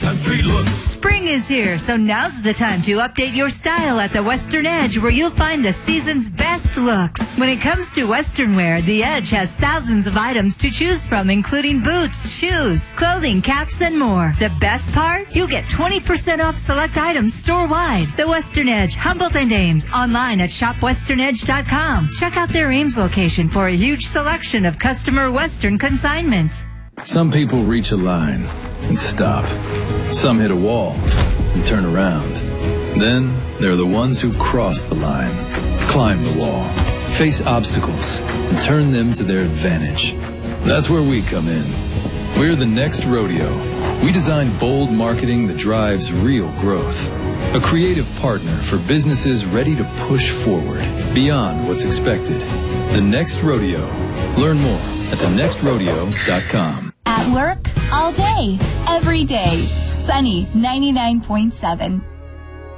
country look. Spring is here, so now's the time to update your style at the Western Edge, where you'll find the season's best looks. When it comes to Western wear, the Edge has thousands of items to choose from, including boots, shoes, clothing, caps, and more. The best part? You'll get 20% off select items store-wide. The Western Edge, Humboldt and Ames, online at shopwesternedge.com. Check out their Ames location for a huge selection of customer Western consignments. Some people reach a line and stop. Some hit a wall and turn around. Then there are the ones who cross the line, climb the wall, face obstacles, and turn them to their advantage. That's where we come in. We're the Next Rodeo. We design bold marketing that drives real growth. A creative partner for businesses ready to push forward beyond what's expected. The Next Rodeo. Learn more at thenextrodeo.com. At work, all day, every day. Sunny 99.7.